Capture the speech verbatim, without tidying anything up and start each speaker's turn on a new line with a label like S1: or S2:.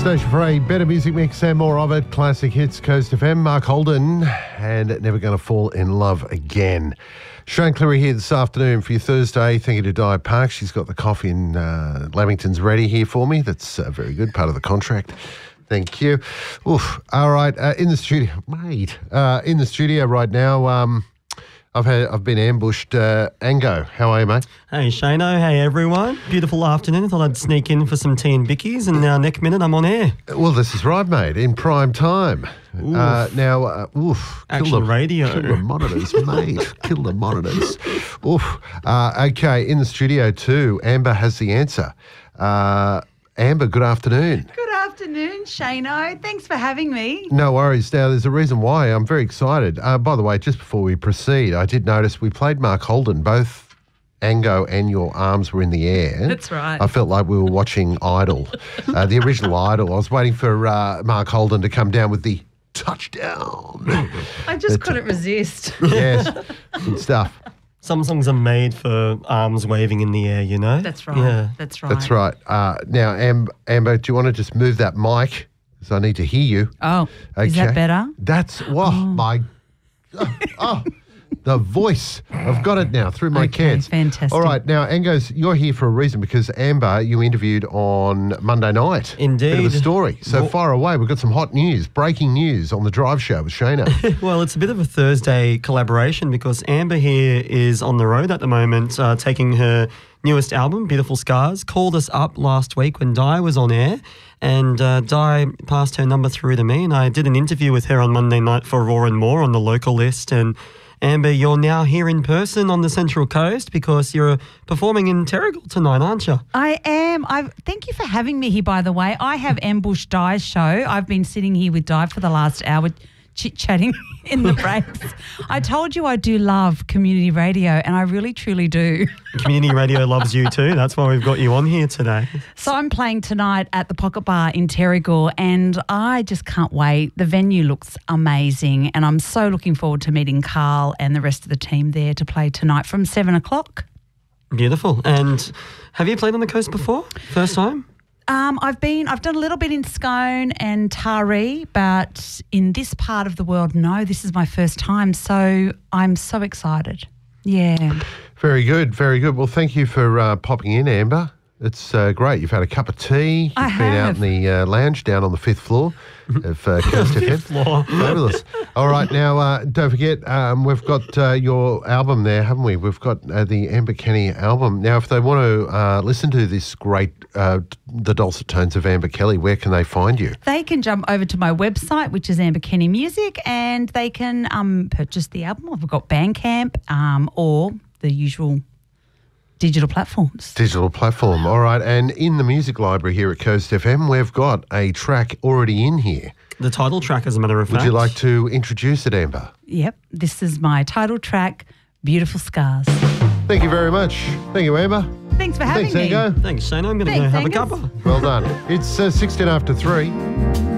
S1: station for a better music mix and more of it. Classic hits, Coast F M. Mark Holden and Never Gonna Fall in Love Again. Shane Cleary here this afternoon for your Thursday. Thank you to Di Park. She's got the coffee in uh, Lamington's ready here for me. That's uh, very good, part of the contract. Thank you. Oof. All right, uh, in the studio, mate. Uh, in the studio right now, um, I've had I've been ambushed. Uh, Ango, how are you, mate?
S2: Hey, Shano. Hey, everyone. Beautiful afternoon. I thought I'd sneak in for some tea and bickies, and now next minute I'm on air.
S1: Well, this is right, mate, in prime time. Uh, now, uh, oof.
S2: Action
S1: kill the,
S2: radio.
S1: Kill the monitors, mate. Kill the monitors. Oof. Uh, okay, in the studio too, Amber has the answer. Uh, Amber, good afternoon.
S3: Good afternoon, Shano. Thanks for having me.
S1: No worries. Now, there's a reason why. I'm very excited. Uh, by the way, just before we proceed, I did notice we played Mark Holden. Both Ango and your arms were in the air.
S3: That's right.
S1: I felt like we were watching Idol, uh, the original Idol. I was waiting for uh, Mark Holden to come down with the touchdown.
S3: I just
S1: But,
S3: couldn't resist.
S1: Yes, good stuff.
S2: Some songs are made for arms waving in the air, you know?
S3: That's right.
S2: Yeah.
S3: That's right.
S1: That's right. Uh, now, Am- Amber, do you want to just move that mic? Because I need to hear you.
S3: Oh, is that better?
S1: That's, oh, my, oh, oh, the voice. I've got it now through my
S3: Okay,
S1: cans.
S3: fantastic.
S1: All right, now, Angos, you're here for a reason because Amber, you interviewed on Monday night.
S2: Indeed.
S1: Bit of a story. So
S2: Well-
S1: far away, we've got some hot news, breaking news on the Drive Show with Shana.
S2: Well, it's a bit of a Thursday collaboration because Amber here is on the road at the moment uh, taking her newest album, Beautiful Scars, called us up last week when Di was on air, and uh, Di passed her number through to me, and I did an interview with her on Monday night for Raw and More on the local list. And Amber, you're now here in person on the Central Coast because you're performing in Terrigal tonight, aren't you?
S3: I am. I've, thank you for having me here, by the way. I have ambushed Di's show. I've been sitting here with Di for the last hour chit-chatting in the breaks. I told you I do love community radio, and I really, truly do.
S2: Community radio loves you too. That's why we've got you on here today.
S3: So I'm playing tonight at the Pocket Bar in Terrigal, and I just can't wait. The venue looks amazing, and I'm so looking forward to meeting Carl and the rest of the team there to play tonight from seven o'clock.
S2: Beautiful. And have you played on the coast before? First time?
S3: Um, I've been, I've done a little bit in Scone and Taree, but in this part of the world, no, this is my first time. So I'm so excited. Yeah.
S1: Very good, very good. Well, thank you for uh, popping in, Amber. It's uh, great. You've had a cup of tea. You've
S3: I
S1: been out
S3: have.
S1: in the uh, lounge down on the fifth floor of uh, Coast F M.
S2: floor.
S1: Fabulous. All right, now, uh, don't forget, um, we've got uh, your album there, haven't we? We've got uh, the Amber Kenny album. Now, if they want to uh, listen to this great, uh, the dulcet tones of Amber Kelly, where can they find you?
S3: They can jump over to my website, which is Amber Kenny Music, and they can um, purchase the album. I've got Bandcamp um, or the usual digital platforms.
S1: Digital platform. All right, and in the music library here at Coast F M, we've got a track already in here.
S2: The title track, as a matter of
S1: Would
S2: fact.
S1: you like to introduce it, Amber?
S3: Yep. This is my title track, Beautiful Scars.
S1: Thank you very much. Thank you, Amber.
S3: Thanks for having
S1: Thanks,
S3: me.
S1: Ango.
S2: Thanks, Shane. I'm going to go
S3: Thanks,
S2: have
S3: Angus.
S2: a cuppa.
S1: Well done. It's uh, sixteen after three.